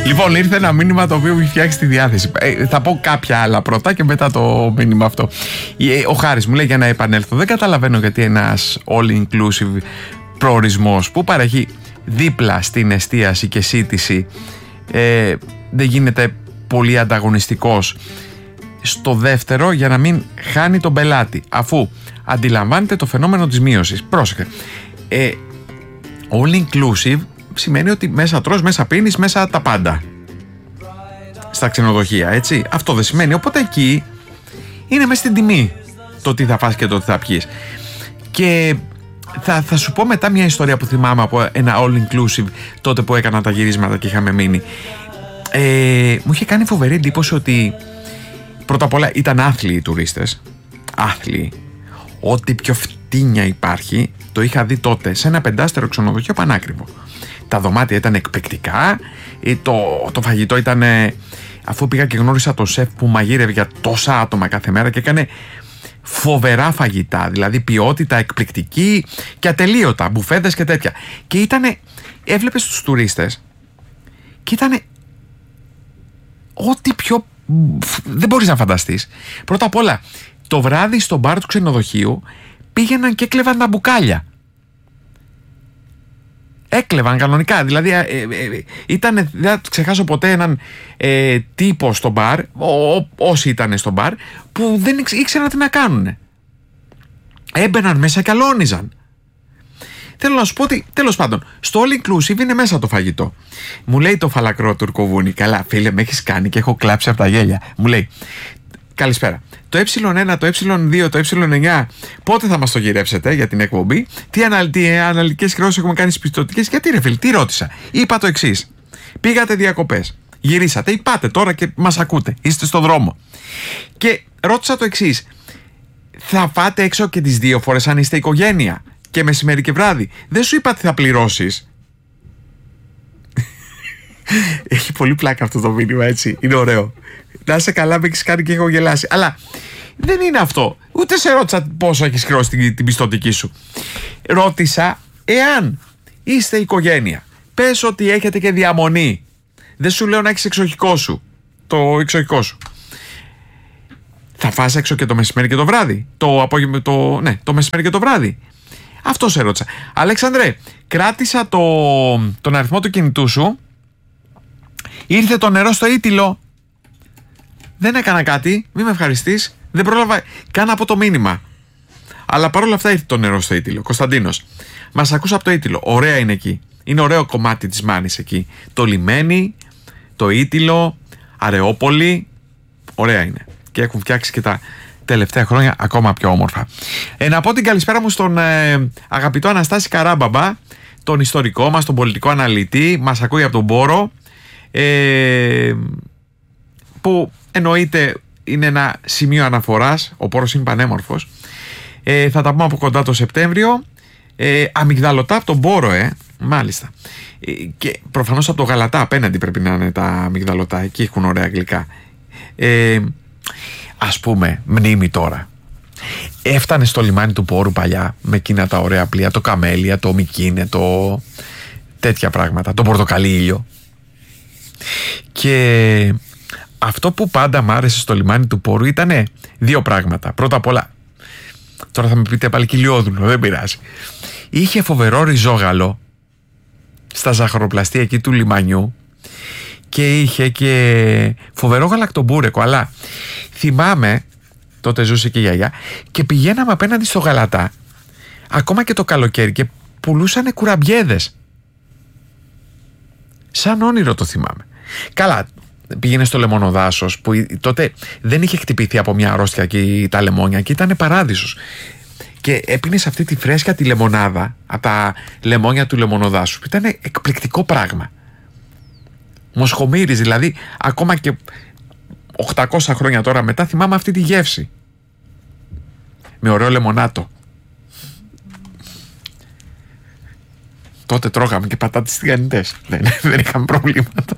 Λοιπόν, ήρθε ένα μήνυμα το οποίο μου έχει φτιάξει τη διάθεση. Θα πω κάποια άλλα πρώτα και μετά το μήνυμα αυτό. Ο Χάρης μου λέει, για να επανέλθω, δεν καταλαβαίνω γιατί ένας all-inclusive προορισμός που παρέχει δίπλα στην εστίαση και σύντηση δεν γίνεται πολύ ανταγωνιστικός στο δεύτερο για να μην χάνει τον πελάτη, αφού αντιλαμβάνεται το φαινόμενο της μείωσης. Πρόσεχε. All-inclusive σημαίνει ότι μέσα τρως, μέσα πίνεις, μέσα τα πάντα στα ξενοδοχεία, έτσι. Αυτό δεν σημαίνει. Οπότε εκεί είναι μέσα στην τιμή το τι θα φας και το τι θα πιείς. Και θα σου πω μετά μια ιστορία που θυμάμαι από ένα all-inclusive τότε που έκανα τα γυρίσματα και είχαμε μείνει. Μου είχε κάνει φοβερή εντύπωση ότι πρώτα απ' όλα ήταν άθλιοι οι τουρίστες. Άθλιοι. Ό,τι πιο φτύνια υπάρχει το είχα δει τότε σε ένα 5-στερο ξενοδοχείο πανάκριβο. Τα δωμάτια ήταν εκπληκτικά, το φαγητό ήταν, αφού πήγα και γνώρισα το σεφ που μαγείρευε για τόσα άτομα κάθε μέρα και έκανε φοβερά φαγητά, δηλαδή ποιότητα εκπληκτική και ατελείωτα, μπουφέδες και τέτοια. Και ήτανε, έβλεπες τους τουρίστες και ήτανε ό,τι πιο δεν μπορείς να φανταστείς. Πρώτα απ' όλα, το βράδυ στο μπαρ του ξενοδοχείου πήγαιναν και έκλεβαν τα μπουκάλια. Έκλεβαν κανονικά, δηλαδή δεν θα ξεχάσω ποτέ έναν τύπο στο μπαρ, όσοι ήταν στο μπαρ, που δεν ήξεραν τι να κάνουν. Έμπαιναν μέσα και αλώνιζαν. Θέλω να σου πω ότι, τέλος πάντων, στο all inclusive είναι μέσα το φαγητό. Μου λέει το φαλακρό τουρκοβούνι, καλά φίλε, με έχεις κάνει και έχω κλάψει από τα γέλια. Μου λέει, καλησπέρα. Το ε1, το ε2, το ε9, πότε θα μας το γυρέψετε για την εκπομπή? Τι αναλυτικές χρεώσεις έχουμε κάνει στις πιστωτικές? Γιατί ρε φίλε, τι ρώτησα? Είπα το εξής. Πήγατε διακοπές, γυρίσατε ή πάτε τώρα και μας ακούτε, είστε στο δρόμο. Και ρώτησα το εξής. Θα φάτε έξω και τις δύο φορές αν είστε οικογένεια? Και μεσημέρι και βράδυ? Δεν σου είπα τι θα πληρώσεις? Έχει πολύ πλάκα αυτό το μήνυμα, έτσι. Είναι ωραίο. Να είσαι καλά, με έχεις κάνει και έχω γελάσει. Αλλά δεν είναι αυτό. Ούτε σε ρώτησα πόσο έχεις χρεώσει την πιστωτική σου. Ρώτησα εάν είστε οικογένεια. Πες ότι έχετε και διαμονή. Δεν σου λέω να έχεις εξοχικό σου. Το εξοχικό σου. Θα φας έξω και το μεσημέρι και το βράδυ? Το μεσημέρι και το βράδυ. Αυτό σε ρώτησα. Αλέξανδρε, κράτησα τον αριθμό του κινητού σου. Ήρθε το νερό στο ήτυλο. Δεν έκανα κάτι, μη με ευχαριστείς. Δεν πρόλαβα καν από το μήνυμα. Αλλά παρόλα αυτά ήρθε το νερό στο ήτυλο. Κωνσταντίνος, μας ακούς από το ήτυλο. Ωραία είναι εκεί. Είναι ωραίο κομμάτι της Μάνης εκεί. Το λιμένι, το ήτυλο, Αρεόπολη. Ωραία είναι. Και έχουν φτιάξει και τα τελευταία χρόνια ακόμα πιο όμορφα. Να πω την καλησπέρα μου στον αγαπητό Αναστάση Καράμπαμπα, τον ιστορικό μας, τον πολιτικό αναλυτή. Μας ακούει από τον Πόρο. Που εννοείται είναι ένα σημείο αναφοράς. Ο Πόρος είναι πανέμορφος. Θα τα πούμε από κοντά το Σεπτέμβριο. Αμυγδαλωτά από τον Πόρο, μάλιστα. Και προφανώς από το Γαλατά απέναντι πρέπει να είναι τα αμυγδαλωτά. Εκεί έχουν ωραία γλυκά. Ας πούμε, μνήμη τώρα. Έφτανε στο λιμάνι του Πόρου παλιά με εκείνα τα ωραία πλοία, το Καμέλια, το Μικίνε, τέτοια πράγματα, το πορτοκαλί ήλιο. Και αυτό που πάντα μ' άρεσε στο λιμάνι του Πόρου ήταν δύο πράγματα. Πρώτα απ' όλα, τώρα θα με πείτε πάλι κοιλιόδουλο, δεν πειράζει. Είχε φοβερό ριζόγαλο στα ζαχαροπλαστεία εκεί του λιμανιού και είχε και φοβερό γαλακτομπούρεκο. Αλλά θυμάμαι, τότε ζούσε και η γιαγιά, και πηγαίναμε απέναντι στο Γαλατά ακόμα και το καλοκαίρι και πουλούσανε κουραμπιέδες. Σαν όνειρο το θυμάμαι. Καλά, πήγαινε στο λεμονοδάσος που τότε δεν είχε χτυπηθεί από μια αρρώστια και τα λεμόνια και ήταν παράδεισος. Και έπινες αυτή τη φρέσκια τη λεμονάδα από τα λεμόνια του λεμονοδάσου. Ήταν εκπληκτικό πράγμα. Μοσχομύρης, δηλαδή ακόμα και 800 χρόνια τώρα μετά θυμάμαι αυτή τη γεύση. Με ωραίο λεμονάτο. Τότε τρώγαμε και πατάτες τηγανιτές. Δεν είχαμε προβλήματα.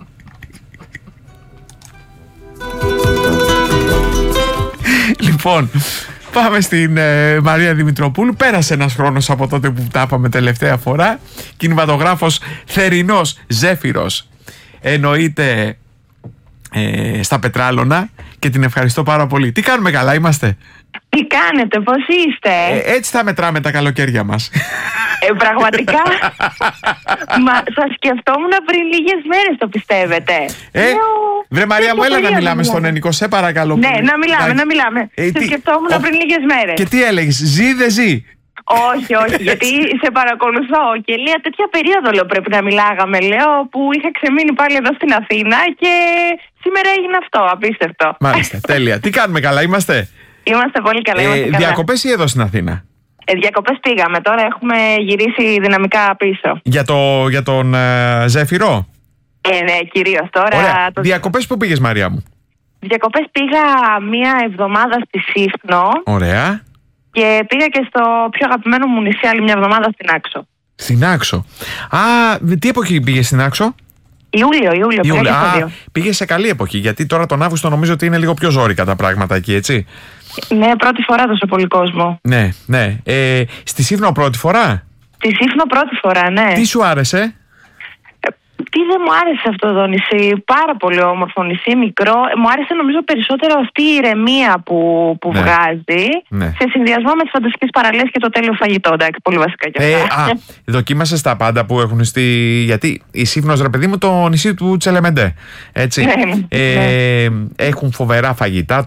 Λοιπόν, πάμε στην Μαρία Δημητροπούλου. Πέρασε ένας χρόνος από τότε που τα είπαμε τελευταία φορά. Κινηματογράφος θερινός, ζέφυρος. εννοείται στα Πετράλωνα και την ευχαριστώ πάρα πολύ. Τι κάνουμε, καλά είμαστε? Τι κάνετε, πώς είστε? Έτσι θα μετράμε τα καλοκαίρια μας. Πραγματικά. Μα σας σκεφτόμουν πριν λίγες μέρες, το πιστεύετε? Βρε Μαρία μου, έλα να μιλάμε στον Ενικό, σε παρακαλώ. Ναι, να μιλάμε. Σε σκεφτόμουν πριν λίγες μέρες. Και τι έλεγες, ζει δεν ζει? Όχι, γιατί σε παρακολουθώ και λέω τέτοια περίοδο, λέω, πρέπει να μιλάγαμε, λέω, που είχα ξεμείνει πάλι εδώ στην Αθήνα και σήμερα έγινε αυτό, απίστευτο. Μάλιστα, τέλεια. Τι κάνουμε, καλά είμαστε? Είμαστε πολύ καλά, είμαστε καλά. Διακοπές ή εδώ στην Αθήνα? Διακοπές πήγαμε, τώρα έχουμε γυρίσει δυναμικά πίσω. Για τον Ζέφυρο? Ναι, κυρίως τώρα. Ωραία. Διακοπές που πήγες, Μαρία μου? Διακοπές πήγα μία εβδομάδα στη Σύφνο. Ωραία. Και πήγα και στο πιο αγαπημένο μου νησί άλλη μια εβδομάδα, στην Άξο. Στην Άξο. Τι εποχή πήγες στην Άξο? Ιούλιο. Πήγε σε καλή εποχή, γιατί τώρα τον Αύγουστο νομίζω ότι είναι λίγο πιο ζόρικα τα πράγματα εκεί, έτσι. Ναι, πρώτη φορά τόσο πολύ κόσμο. Ναι. Στη Σύφνο πρώτη φορά? Στη Σύφνο πρώτη φορά, ναι. Τι σου άρεσε? Τι δεν μου άρεσε αυτό το νησί? Πάρα πολύ όμορφο νησί, μικρό. Μου άρεσε νομίζω περισσότερο αυτή η ηρεμία που βγάζει. Ναι. Σε συνδυασμό με τις φανταστικές παραλίες και το τέλειο φαγητό. Εντάξει, πολύ βασικά και αυτά. Δοκίμασες τα πάντα που έχουν γιατί η Σύφνος, ρε παιδί μου, το νησί του Τσελεμεντέ. Έτσι. Έχουν φοβερά φαγητά.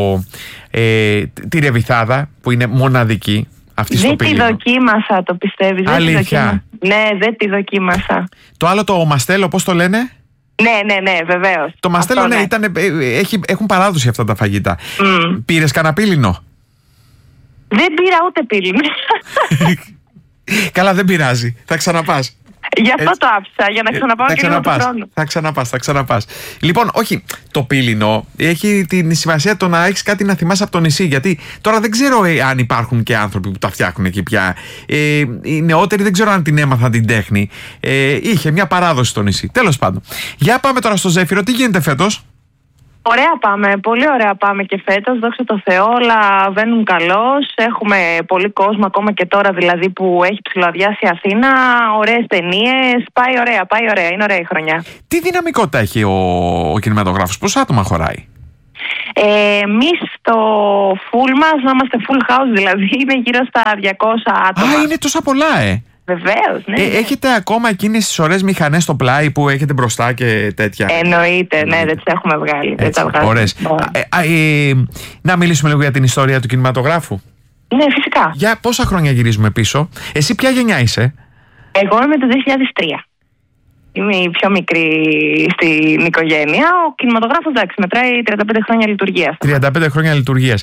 Τη ρεβιθάδα που είναι μοναδική. Δεν τη δοκίμασα, το πιστεύεις? Αλήθεια? Ναι, δεν τη δοκίμασα. Το άλλο, το μαστέλο, πώς το λένε? Ναι, βεβαίως. Το μαστέλο, αυτό, ναι, έχουν παράδοση αυτά τα φαγητά. Πήρες κανένα πύλινο? Δεν πήρα ούτε πύλινο. Καλά, δεν πειράζει, θα ξαναπάς. Γι' αυτό το άφησα, για να ξαναπάω και λίγο τον χρόνο. Θα ξαναπάς. Λοιπόν, όχι, το πύλινο έχει την σημασία το να έχεις κάτι να θυμάσαι από το νησί. Γιατί τώρα δεν ξέρω αν υπάρχουν και άνθρωποι που τα φτιάχνουν εκεί πια. Οι νεότεροι δεν ξέρω αν την έμαθαν την τέχνη. Είχε μια παράδοση στο νησί. Τέλος πάντων. Για πάμε τώρα στο Ζέφυρο, τι γίνεται φέτος? Ωραία πάμε, πολύ ωραία πάμε και φέτος, δόξα τω Θεώ, όλα βαίνουν καλώς. Έχουμε πολύ κόσμο ακόμα και τώρα, δηλαδή, που έχει ψιλοαδιάσει η Αθήνα, ωραίες ταινίες, πάει ωραία, είναι ωραία η χρονιά. Τι δυναμικότητα έχει ο κινηματογράφος, πόσα άτομα χωράει? Εμείς στο full μας, να είμαστε full house δηλαδή, είναι γύρω στα 200 άτομα. Είναι τόσα πολλά, Βεβαίως, ναι. Έχετε ακόμα εκείνες τις ωραίες μηχανές στο πλάι που έχετε μπροστά και τέτοια? Εννοείται, ναι, δεν τις έχουμε βγάλει. Ωραίες. Να μιλήσουμε λίγο για την ιστορία του κινηματογράφου. Ναι, φυσικά. Για πόσα χρόνια γυρίζουμε πίσω? Εσύ ποια γενιά είσαι? Εγώ είμαι το 2003. Είμαι η πιο μικρή στην οικογένεια. Ο κινηματογράφος, εντάξει, μετράει 35 χρόνια λειτουργίας. 35 χρόνια λειτουργίας.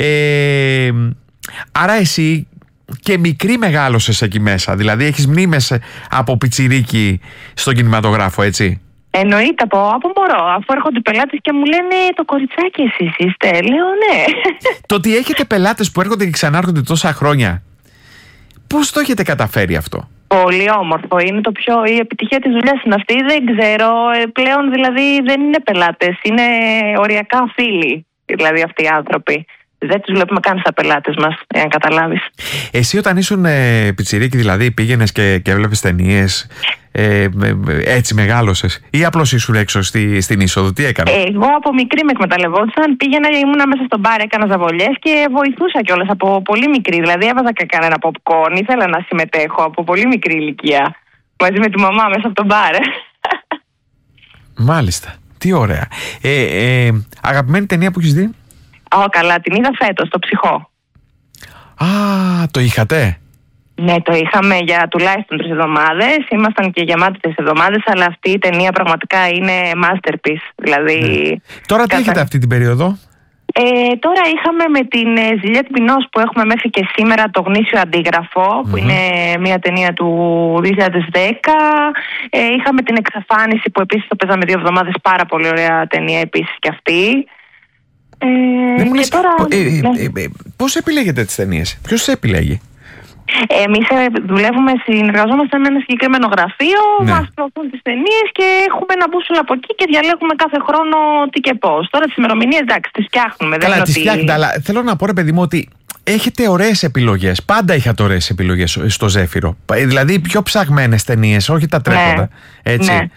Άρα εσύ και μικρή μεγάλωσες εκεί μέσα, δηλαδή έχεις μνήμες από πιτσιρίκι στον κινηματογράφο, έτσι? Εννοείται, από μωρό. Αφού έρχονται οι πελάτες και μου λένε το κοριτσάκι εσείς είστε, λέω ναι. Το ότι έχετε πελάτες που έρχονται και ξανάρχονται τόσα χρόνια, πώς το έχετε καταφέρει αυτό? Πολύ όμορφο. Είναι η επιτυχία της δουλειάς είναι αυτή. Δεν ξέρω, πλέον δηλαδή δεν είναι πελάτες, είναι οριακά φίλοι, δηλαδή αυτοί οι άνθρωποι. Δεν τους βλέπουμε καν στα πελάτες μας, αν καταλάβεις. Εσύ όταν ήσουν πιτσιρίκι, δηλαδή πήγαινες και έβλεπες ταινίες, έτσι μεγάλωσες, ή απλώς ήσουν έξω στην είσοδο, τι έκανες? Εγώ από μικρή με εκμεταλλευόντουσαν, ήμουνα μέσα στο μπαρ, έκανα ζαβολιές και βοηθούσα κιόλας από πολύ μικρή. Δηλαδή έβαζα και κανένα popcorn, ήθελα να συμμετέχω από πολύ μικρή ηλικία, μαζί με τη μαμά μέσα από το μπαρ. Μάλιστα, τι ωραία. Αγαπημένη ταινία που έχεις δει? Καλά, την είδα φέτος, το Ψυχό. Το είχατε? Ναι, το είχαμε για τουλάχιστον 3 εβδομάδες. Ήμασταν και γεμάτοι 3 εβδομάδες, αλλά αυτή η ταινία πραγματικά είναι masterpiece. Δηλαδή. Τώρα τι έχετε αυτή την περίοδο? Τώρα είχαμε με την Ζιλιέτ Μπινός που έχουμε μέχρι και σήμερα το Γνήσιο Αντίγραφο, που είναι μια ταινία του 2010. Είχαμε την Εξαφάνιση που επίσης το παίζαμε 2 εβδομάδες, πάρα πολύ ωραία ταινία επίσης και αυτή. Δεν μου λες, πώς επιλέγετε τις ταινίες? Ποιος τις επιλέγει? Εμείς συνεργαζόμαστε με ένα συγκεκριμένο γραφείο, μας προωθούν τις ταινίες και έχουμε ένα μπούσουλα από εκεί και διαλέγουμε κάθε χρόνο τι και πώς. Τώρα τις ημερομηνίες, εντάξει, τις φτιάχνουμε. Καλά, τις φτιάχνετε, αλλά θέλω να πω, ρε παιδί μου, ότι έχετε ωραίες επιλογές. Πάντα είχατε ωραίες επιλογές στο Ζέφυρο. Δηλαδή πιο ψαγμένες ταινίες, όχι τα τρέχοντα. Έτσι. Ναι.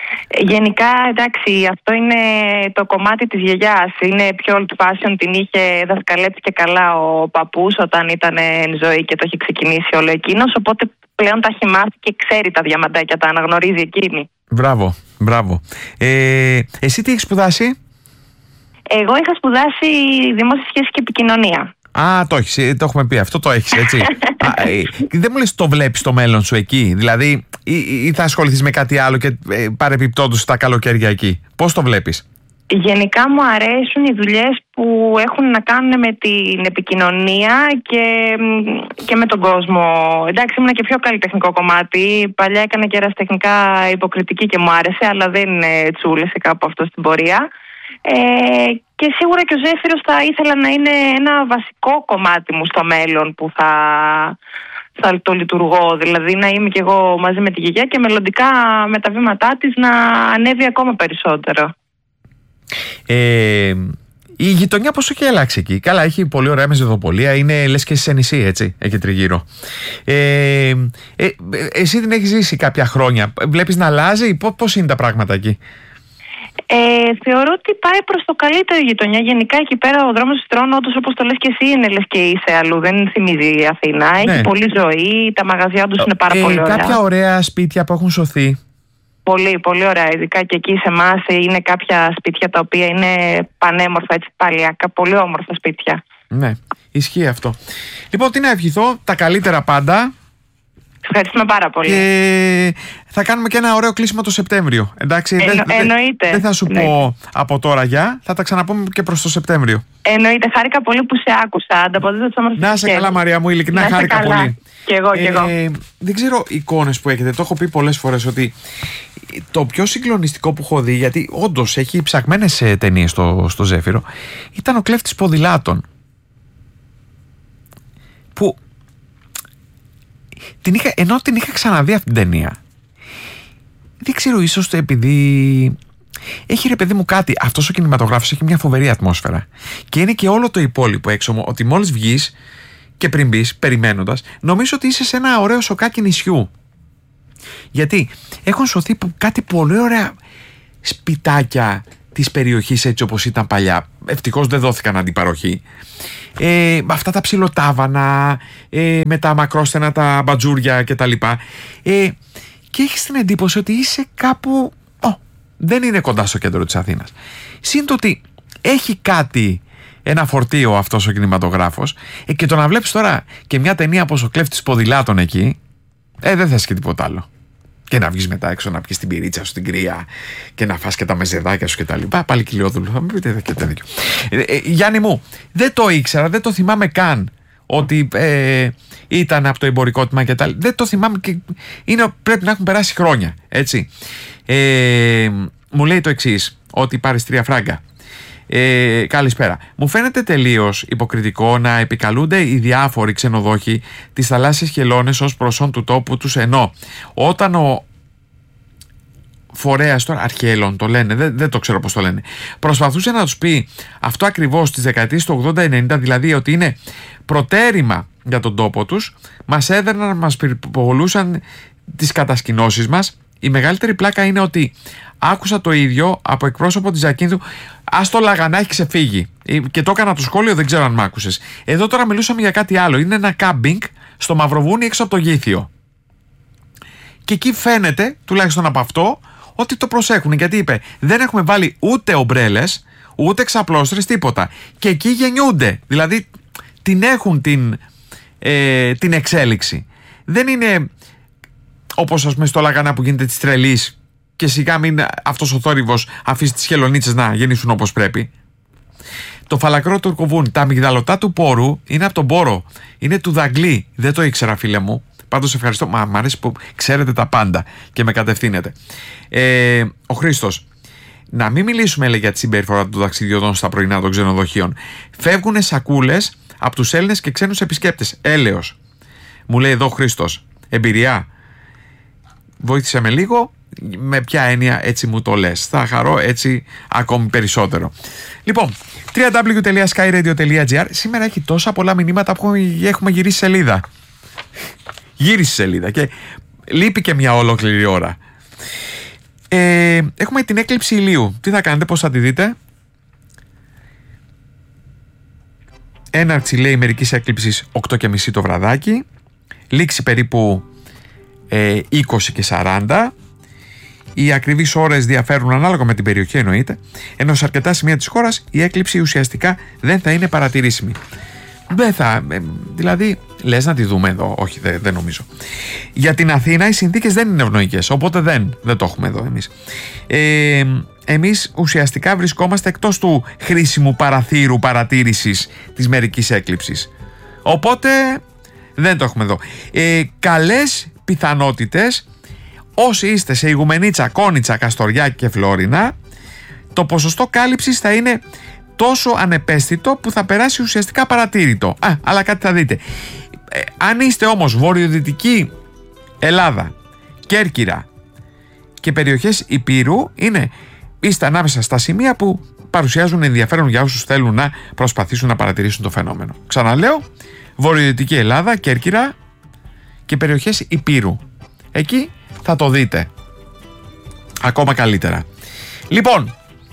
Γενικά, εντάξει, αυτό είναι το κομμάτι της γιαγιάς. Είναι πιο old fashion, την είχε δασκαλέψει και καλά ο παππούς όταν ήταν ζωή και το έχει ξεκινήσει όλο εκείνος. Οπότε πλέον τα έχει μάθει και ξέρει τα διαμαντάκια, τα αναγνωρίζει εκείνη. Μπράβο, μπράβο. Εσύ τι έχεις σπουδάσει? Εγώ είχα σπουδάσει δημόσιες σχέσεις και επικοινωνία. Το έχεις, το έχουμε πει, αυτό το έχεις, έτσι. Δεν μου λες το βλέπεις το μέλλον σου εκεί, δηλαδή, ή θα ασχοληθείς με κάτι άλλο και παρεπιπτόντως τα καλοκαίρια εκεί? Πώς το βλέπεις? Γενικά μου αρέσουν οι δουλειές που έχουν να κάνουν με την επικοινωνία και με τον κόσμο. Εντάξει, ήμουν και πιο καλλιτεχνικό κομμάτι. Παλιά έκανα και ερασιτεχνικά υποκριτική και μου άρεσε, αλλά δεν τσούλεσε κάπου αυτό στην πορεία. Και σίγουρα και ο Ζέφυρος θα ήθελα να είναι ένα βασικό κομμάτι μου στο μέλλον που θα το λειτουργώ. Δηλαδή να είμαι κι εγώ μαζί με τη γιαγιά και μελλοντικά με τα βήματά της να ανέβει ακόμα περισσότερο. Η γειτονιά πόσο έχει αλλάξει εκεί? Καλά, έχει πολύ ωραία μεζεδοπολία, είναι λες και σε νησί, έτσι, εκεί τριγύρω. Εσύ την έχεις ζήσει κάποια χρόνια, βλέπεις να αλλάζει, πώς είναι τα πράγματα εκεί? Θεωρώ ότι πάει προς το καλύτερο η γειτονιά. Γενικά εκεί πέρα ο δρόμος της Τρώνου, όντως όπως το λες και εσύ, είναι λες και είσαι αλλού. Δεν θυμίζει η Αθήνα. Ναι. Έχει πολλή ζωή, τα μαγαζιά τους είναι πάρα πολύ ωραία. Κάποια ωραία σπίτια που έχουν σωθεί. Πολύ, πολύ ωραία. Ειδικά και εκεί σε εμάς είναι κάποια σπίτια τα οποία είναι πανέμορφα, έτσι παλιακά. Πολύ όμορφα σπίτια. Ναι, ισχύει αυτό. Λοιπόν, τι να ευχηθώ, τα καλύτερα πάντα. Ευχαριστούμε πάρα πολύ. Και θα κάνουμε και ένα ωραίο κλείσιμο το Σεπτέμβριο. Εντάξει, εννοείται. Δεν θα σου πω από τώρα γεια, θα τα ξαναπούμε και προς το Σεπτέμβριο. Εννοείται, χάρηκα πολύ που σε άκουσα. Ανταποδίδω τις όμορφες. Να είσαι καλά, Μαρία μου, ειλικρινά χάρηκα πολύ. Και εγώ. Δεν ξέρω εικόνες που έχετε, το έχω πει πολλές φορές ότι το πιο συγκλονιστικό που έχω δει, γιατί όντως έχει ψαγμένες ταινίες στο Ζέφυρο, ήταν ο κλέφτης ποδηλάτων. Που ενώ την είχα ξαναδεί αυτή την ταινία, δεν ξέρω, ίσως επειδή έχει, ρε παιδί μου, κάτι, αυτός ο κινηματογράφος έχει μια φοβερή ατμόσφαιρα και είναι και όλο το υπόλοιπο έξω μου, ότι μόλις βγεις και πριν μπεις περιμένοντας, νομίζω ότι είσαι σε ένα ωραίο σοκάκι νησιού, γιατί έχουν σωθεί κάτι πολύ ωραία σπιτάκια της περιοχής έτσι όπως ήταν παλιά. Ευτυχώς δεν δόθηκαν αντιπαροχή. Αυτά τα ψιλοτάβανα, με τα μακρόστενα τα μπατζούρια κτλ. Και έχεις την εντύπωση ότι είσαι κάπου, δεν είναι κοντά στο κέντρο της Αθήνας. Συν το ότι έχει κάτι, ένα φορτίο αυτός ο κινηματογράφος, και το να βλέπεις τώρα και μια ταινία όπως ο κλέφτης ποδηλάτων εκεί, δεν θες και τίποτα άλλο. Και να βγεις μετά έξω να πιεις την πυρίτσα σου στην κρύα και να φας και τα μεζεδάκια σου και τα λοιπά. Πάλι Κιλιόδουλου, θα μου πείτε και τέτοιο. Γιάννη μου, δεν το ήξερα, δεν το θυμάμαι καν ότι ήταν από το εμπορικό τμήμα και τα λοιπά. Δεν το θυμάμαι και πρέπει να έχουν περάσει χρόνια, έτσι. Μου λέει το εξής, ότι πάρεις 3 φράγκα. Καλησπέρα. Μου φαίνεται τελείως υποκριτικό να επικαλούνται οι διάφοροι ξενοδόχοι τις θαλάσσιες χελώνες ως προσόν του τόπου τους, ενώ όταν ο φορέας, τώρα αρχαίελων το λένε, δεν το ξέρω πώς το λένε, προσπαθούσε να τους πει αυτό ακριβώς στις δεκαετίες του 80-90, δηλαδή ότι είναι προτέρημα για τον τόπο τους, μας έδερναν, μας πυρπολούσαν τις κατασκηνώσεις μας. Η μεγαλύτερη πλάκα είναι ότι άκουσα το ίδιο από εκπρόσωπο της Ζακίνθου. Ας το Λαγανά έχει ξεφύγει. Και το έκανα το σχόλιο, δεν ξέρω αν μ' άκουσες. Εδώ τώρα μιλούσαμε για κάτι άλλο. Είναι ένα κάμπινγκ στο Μαυροβούνι έξω από το Γήθιο. Και εκεί φαίνεται, τουλάχιστον από αυτό, ότι το προσέχουν. Γιατί είπε, δεν έχουμε βάλει ούτε ομπρέλες, ούτε ξαπλώστρες, τίποτα. Και εκεί γεννιούνται. Δηλαδή την έχουν την εξέλιξη. Δεν είναι όπως ας πούμε στο Λαγανά που γίνεται της τρελής και σιγά μην αυτός ο θόρυβος αφήσει τις χελωνίτσες να γεννήσουν όπως πρέπει. Το φαλακρό τουρκοβούνι, τα αμυγδαλωτά του πόρου είναι από τον πόρο. Είναι του Δαγκλή. Δεν το ήξερα, φίλε μου. Πάντως ευχαριστώ. Μ' αρέσει που ξέρετε τα πάντα και με κατευθύνετε. Ο Χρήστος. Να μην μιλήσουμε, λέει, για τη συμπεριφορά των ταξιδιωτών στα πρωινά των ξενοδοχείων. Φεύγουνε σακούλες από τους Έλληνες και ξένους επισκέπτες. Έλεος. Μου λέει εδώ ο Χρήστος. Εμπειριά. Βοήθησε με λίγο. Με ποια έννοια έτσι μου το λες? Θα χαρώ έτσι ακόμη περισσότερο. Λοιπόν, www.skyradio.gr. Σήμερα έχει τόσα πολλά μηνύματα που έχουμε γυρίσει σελίδα. Γύρισε σελίδα και λείπει και μια ολόκληρη ώρα. Έχουμε την έκλειψη ηλίου. Τι θα κάνετε, πώς θα τη δείτε? Έναρξη, λέει, μερικής έκλειψης 8:30 το βραδάκι. Λήξη περίπου 20 και 40. Οι ακριβείς ώρες διαφέρουν ανάλογα με την περιοχή, εννοείται, ενώ σε αρκετά σημεία της χώρας η έκλειψη ουσιαστικά δεν θα είναι παρατηρήσιμη. Δεν θα, δηλαδή, λες να τη δούμε εδώ? Όχι, δεν νομίζω. Για την Αθήνα οι συνθήκες δεν είναι ευνοϊκές, οπότε δεν το έχουμε εδώ εμείς. Εμείς ουσιαστικά βρισκόμαστε εκτός του χρήσιμου παραθύρου παρατήρησης της μερικής έκλειψης, οπότε δεν το έχουμε εδώ. Καλές πιθανότητες όσοι είστε σε Ηγουμενίτσα, Κόνιτσα, Καστοριά και Φλόρινα, το ποσοστό κάλυψης θα είναι τόσο ανεπαίσθητο που θα περάσει ουσιαστικά παρατήρητο. Αλλά κάτι θα δείτε. Αν είστε όμως βορειοδυτική Ελλάδα, Κέρκυρα και περιοχές Ηπείρου, είστε ανάμεσα στα σημεία που παρουσιάζουν ενδιαφέρον για όσους θέλουν να προσπαθήσουν να παρατηρήσουν το φαινόμενο. Ξαναλέω, βορειοδυτική Ελλάδα, Κέρκυρα και περιοχές Ηπείρου. Εκεί θα το δείτε ακόμα καλύτερα. Λοιπόν,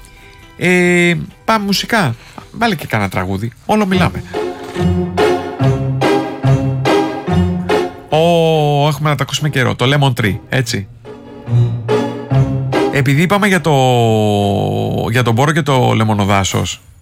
πάμε μουσικά. Βάλε και κάνα τραγούδι. Όλο μιλάμε. Έχουμε να τα ακούσουμε καιρό. Το Lemon Tree, έτσι. Επειδή είπαμε για τον Μπόρο και το λεμονοδάσος,